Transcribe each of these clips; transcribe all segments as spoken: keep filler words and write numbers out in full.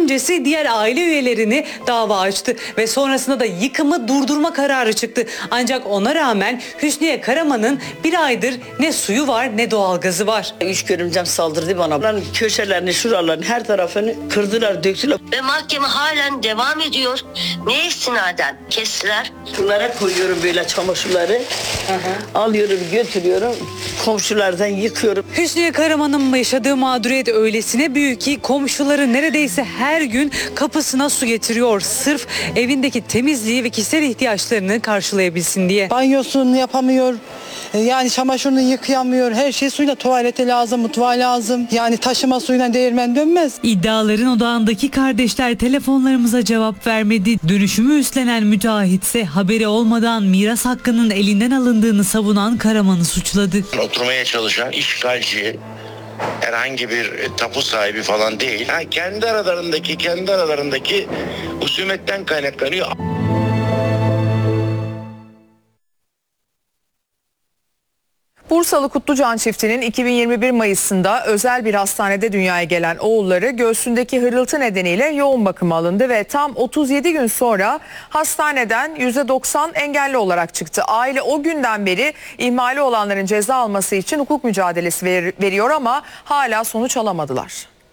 öncesi diğer aile üyelerini dava açtı ve sonrasında da yıkımı durdurma kararı çıktı. Ancak ona rağmen Hüsniye Karaman'ın bir aydır ne suyu var ne doğalgazı var. Üç görümcem saldırdı bana. Lan köşelerini, şuralarını, her tarafını kırdılar, döktüler. Ve mahkeme halen devam ediyor. Ne istinaden kestiler? Sulara koyuyorum böyle çamaşırları. Aha. Alıyorum, götürüyorum. Komşulardan yıkıyorum. Hüsniye Karaman'ın yaşadığı mağduriyet öylesine büyük ki komşuları neredeyse her gün kapısına su getiriyor. Sırf evindeki temizliği ve kişisel ihtiyaçlarını karşılayabilsin diye. Banyosunu yapamıyor. Yani çamaşırını yıkayamıyor. Her şey suyla, tuvalete lazım, mutfağa lazım. Yani taşıma suyla değirmen dönmez. İddiaların odağındaki kardeşler telefonlarımıza cevap vermedi. Dönüşümü üstlenen müteahhit ise haberi olmadan miras hakkının elinden alındığını savunan Karaman'ı suçladı. Oturmaya çalışan işgalci, herhangi bir tapu sahibi falan değil. Ha, kendi aralarındaki kendi aralarındaki husumetten kaynaklanıyor. Bursalı Kutlucan çiftinin iki bin yirmi bir Mayıs'ında özel bir hastanede dünyaya gelen oğulları göğsündeki hırıltı nedeniyle yoğun bakıma alındı ve tam otuz yedi gün sonra hastaneden yüzde doksan engelli olarak çıktı. Aile o günden beri ihmali olanların ceza alması için hukuk mücadelesi ver, veriyor ama hala sonuç alamadılar.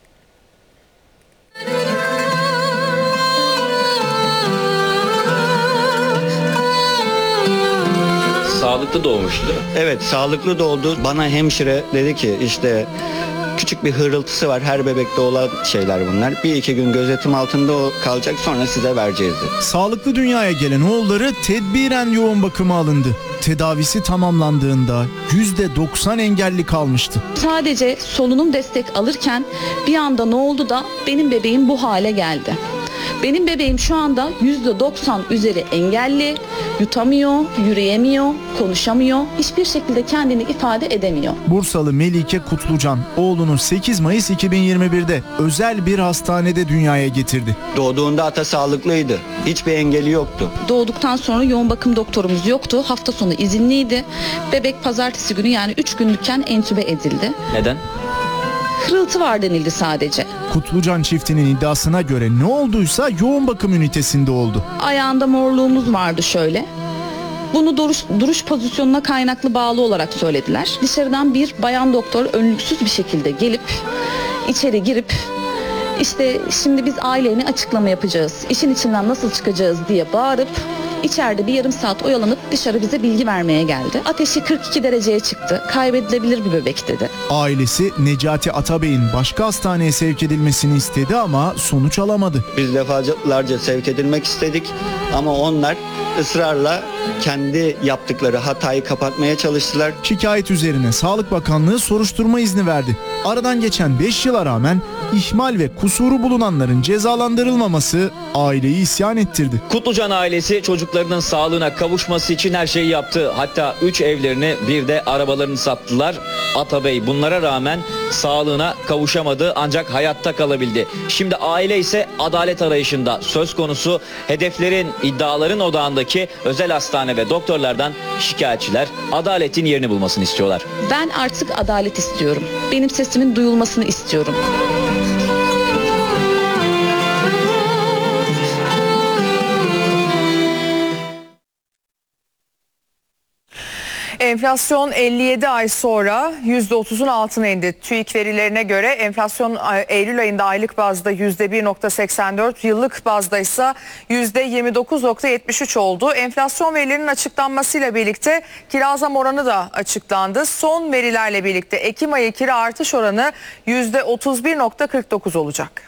Sağlıklı doğmuştu değil mi? Evet, sağlıklı doğdu. Bana hemşire dedi ki işte küçük bir hırıltısı var. Her bebekte olan şeyler bunlar. Bir iki gün gözetim altında o kalacak, sonra size vereceğiz dedi. Sağlıklı dünyaya gelen oğulları tedbiren yoğun bakıma alındı. Tedavisi tamamlandığında yüzde doksan engelli kalmıştı. Sadece solunum destek alırken bir anda ne oldu da benim bebeğim bu hale geldi. Benim bebeğim şu anda yüzde doksan üzeri engelli, yutamıyor, yürüyemiyor, konuşamıyor, hiçbir şekilde kendini ifade edemiyor. Bursalı Melike Kutlucan oğlunu sekiz Mayıs iki bin yirmi birde özel bir hastanede dünyaya getirdi. Doğduğunda ata sağlıklıydı. Hiçbir engeli yoktu. Doğduktan sonra yoğun bakım doktorumuz yoktu. Hafta sonu izinliydi. Bebek pazartesi günü yani üç günlükken entübe edildi. Neden? Hırıltı var denildi sadece. Kutlucan çiftinin iddiasına göre ne olduysa yoğun bakım ünitesinde oldu. Ayağında morluğumuz vardı şöyle. Bunu duruş, duruş pozisyonuna kaynaklı bağlı olarak söylediler. Dışarıdan bir bayan doktor önlüksüz bir şekilde gelip içeri girip işte şimdi biz ailene açıklama yapacağız, işin içinden nasıl çıkacağız diye bağırıp İçeride bir yarım saat oyalanıp dışarı bize bilgi vermeye geldi. Ateşi kırk iki dereceye çıktı. Kaybedilebilir bir bebek dedi. Ailesi Necati Atabey'in başka hastaneye sevk edilmesini istedi ama sonuç alamadı. Biz defalarca sevk edilmek istedik ama onlar ısrarla kendi yaptıkları hatayı kapatmaya çalıştılar. Şikayet üzerine Sağlık Bakanlığı soruşturma izni verdi. Aradan geçen beş yıla rağmen ihmal ve kusuru bulunanların cezalandırılmaması aileyi isyan ettirdi. Kutlucan ailesi çocuklarının sağlığına kavuşması için her şeyi yaptı. Hatta üç evlerini bir de arabalarını sattılar. Atabey bunlara rağmen sağlığına kavuşamadı ancak hayatta kalabildi. Şimdi aile ise adalet arayışında. Söz konusu hedeflerin, iddiaların odağındaki özel hastane ve doktorlardan şikayetçiler adaletin yerini bulmasını istiyorlar. Ben artık adalet istiyorum. Benim sesimin duyulmasını istiyorum. Enflasyon elli yedi ay sonra yüzde otuzun altına indi. TÜİK verilerine göre enflasyon Eylül ayında aylık bazda yüzde bir virgül seksen dört, yıllık bazda ise yüzde yirmi dokuz virgül yetmiş üç oldu. Enflasyon verilerinin açıklanmasıyla birlikte kira zam oranı da açıklandı. Son verilerle birlikte Ekim ayı kira artış oranı yüzde otuz bir virgül kırk dokuz olacak.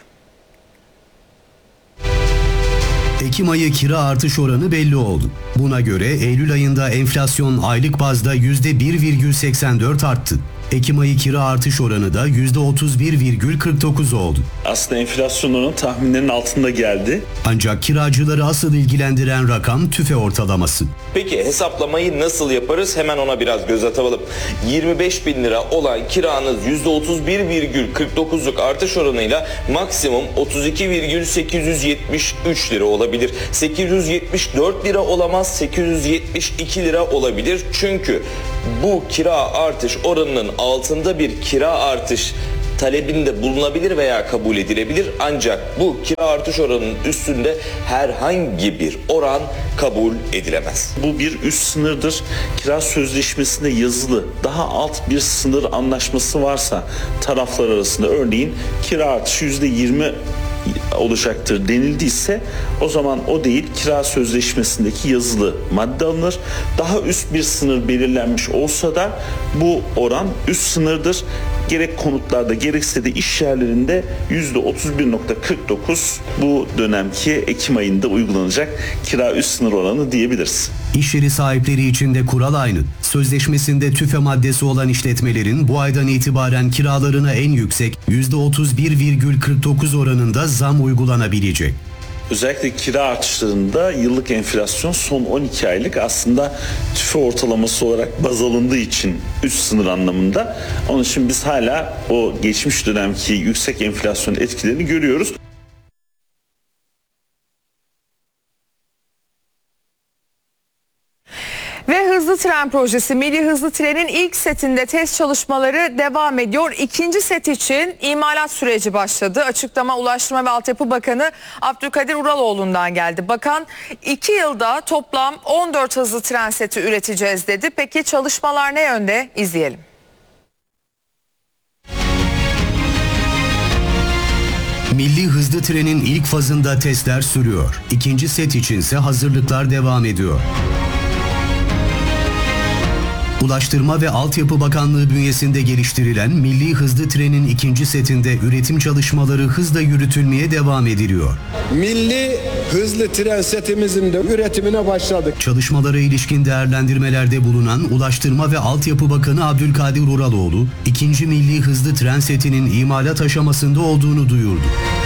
Ekim ayı kira artış oranı belli oldu. Buna göre Eylül ayında enflasyon aylık bazda yüzde bir virgül seksen dört arttı. Ekim ayı kira artış oranı da yüzde otuz bir virgül kırk dokuz oldu. Aslında enflasyonun tahminlerin altında geldi. Ancak kiracıları asıl ilgilendiren rakam TÜFE ortalaması. Peki hesaplamayı nasıl yaparız? Hemen ona biraz göz atalım. yirmi beş bin lira olan kiranız yüzde otuz bir virgül kırk dokuzluk artış oranıyla maksimum otuz iki virgül sekiz yüz yetmiş üç lira olabilir. sekiz yüz yetmiş dört lira olamaz, sekiz yüz yetmiş iki lira olabilir. Çünkü bu kira artış oranının altında bir kira artış talebinde bulunabilir veya kabul edilebilir. Ancak bu kira artış oranının üstünde herhangi bir oran kabul edilemez. Bu bir üst sınırdır. Kira sözleşmesinde yazılı daha alt bir sınır anlaşması varsa taraflar arasında, örneğin kira artışı yüzde yirmi olacaktır denildiyse, o zaman o değil, kira sözleşmesindeki yazılı madde alınır. Daha üst bir sınır belirlenmiş olsa da bu oran üst sınırdır. Gerek konutlarda gerekse de iş yerlerinde yüzde otuz bir nokta kırk dokuz bu dönemki Ekim ayında uygulanacak kira üst sınır oranı diyebiliriz. İş yeri sahipleri için de kural aynı. Sözleşmesinde tüfe maddesi olan işletmelerin bu aydan itibaren kiralarına en yüksek yüzde otuz bir virgül kırk dokuz oranında zam uygulanabilecek. Özellikle kira artışlarında yıllık enflasyon son on iki aylık aslında tüfe ortalaması olarak baz alındığı için üst sınır anlamında. Onun için biz hala o geçmiş dönemki yüksek enflasyon etkilerini görüyoruz. Ve hızlı tren projesi, Milli Hızlı Tren'in ilk setinde test çalışmaları devam ediyor. İkinci set için imalat süreci başladı. Açıklama Ulaştırma ve Altyapı Bakanı Abdülkadir Uraloğlu'ndan geldi. Bakan iki yılda toplam on dört hızlı tren seti üreteceğiz dedi. Peki çalışmalar ne yönde? İzleyelim. Milli Hızlı Tren'in ilk fazında testler sürüyor. İkinci set içinse hazırlıklar devam ediyor. Ulaştırma ve Altyapı Bakanlığı bünyesinde geliştirilen Milli Hızlı Tren'in ikinci setinde üretim çalışmaları hızla yürütülmeye devam ediliyor. Milli Hızlı Tren setimizin de üretimine başladık. Çalışmalara ilişkin değerlendirmelerde bulunan Ulaştırma ve Altyapı Bakanı Abdülkadir Uraloğlu, ikinci Milli Hızlı Tren setinin imalat aşamasında olduğunu duyurdu.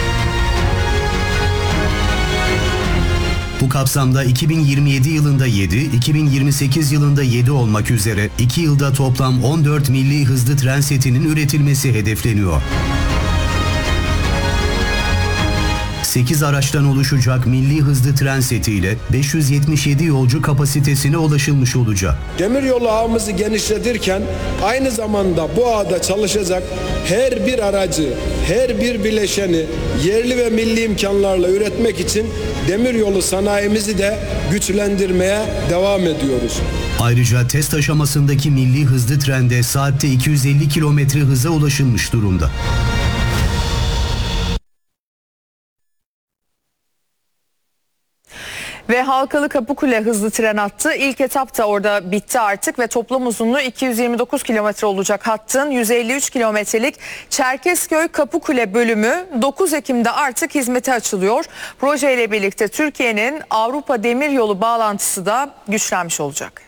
Bu kapsamda iki bin yirmi yedi yılında yedi, iki bin yirmi sekiz yılında yedi olmak üzere iki yılda toplam on dört milli hızlı tren setinin üretilmesi hedefleniyor. sekiz araçtan oluşacak milli hızlı tren setiyle beş yüz yetmiş yedi yolcu kapasitesine ulaşılmış olacak. Demiryolu ağımızı genişletirken aynı zamanda bu ağda çalışacak her bir aracı, her bir bileşeni yerli ve milli imkanlarla üretmek için demiryolu sanayimizi de güçlendirmeye devam ediyoruz. Ayrıca test aşamasındaki milli hızlı trende saatte iki yüz elli kilometre hıza ulaşılmış durumda. Ve Halkalı Kapıkule hızlı tren hattı ilk etapta orada bitti artık ve toplam uzunluğu iki yüz yirmi dokuz kilometre olacak hattın yüz elli üç kilometrelik Çerkezköy Kapıkule bölümü dokuz Ekim'de artık hizmete açılıyor. Projeyle birlikte Türkiye'nin Avrupa Demiryolu bağlantısı da güçlenmiş olacak.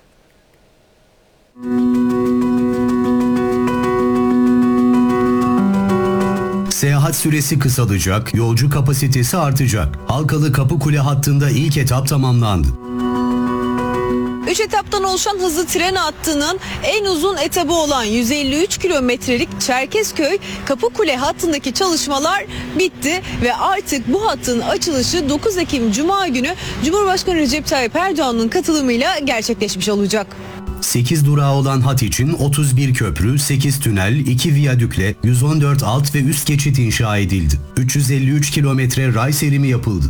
Seyahat süresi kısalacak, yolcu kapasitesi artacak. Halkalı Kapıkule hattında ilk etap tamamlandı. Üç etaptan oluşan hızlı tren hattının en uzun etabı olan yüz elli üç kilometrelik Çerkezköy Kapıkule hattındaki çalışmalar bitti ve artık bu hattın açılışı dokuz Ekim Cuma günü Cumhurbaşkanı Recep Tayyip Erdoğan'ın katılımıyla gerçekleşmiş olacak. sekiz durağı olan hat için otuz bir köprü, sekiz tünel, iki viyadükle yüz on dört alt ve üst geçit inşa edildi. üç yüz elli üç kilometre ray serimi yapıldı.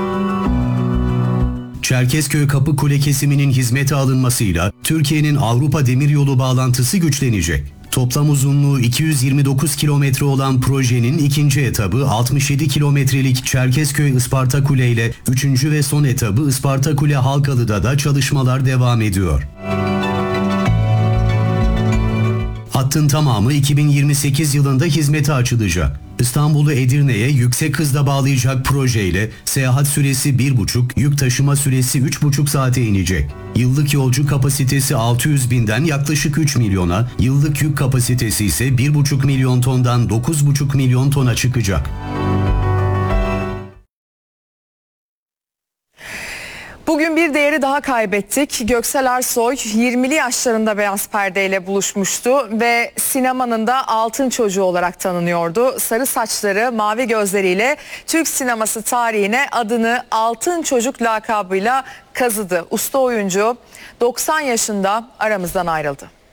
Çerkezköy Kapıkule kesiminin hizmete alınmasıyla Türkiye'nin Avrupa Demiryolu bağlantısı güçlenecek. Toplam uzunluğu iki yüz yirmi dokuz kilometre olan projenin ikinci etabı altmış yedi kilometrelik Çerkezköy Ispartakule ile üçüncü ve son etabı Ispartakule Halkalı'da da çalışmalar devam ediyor. Hattın tamamı iki bin yirmi sekiz yılında hizmete açılacak. İstanbul'u Edirne'ye yüksek hızla bağlayacak projeyle seyahat süresi bir buçuk, yük taşıma süresi üç buçuk saate inecek. Yıllık yolcu kapasitesi altı yüz binden yaklaşık üç milyona, yıllık yük kapasitesi ise bir buçuk milyon tondan dokuz buçuk milyon tona çıkacak. Bugün bir değeri daha kaybettik. Göksel Arsoy yirmili yaşlarında beyaz perdeyle buluşmuştu ve sinemanın da altın çocuğu olarak tanınıyordu. Sarı saçları, mavi gözleriyle Türk sineması tarihine adını Altın Çocuk lakabıyla kazıdı. Usta oyuncu doksan yaşında aramızdan ayrıldı.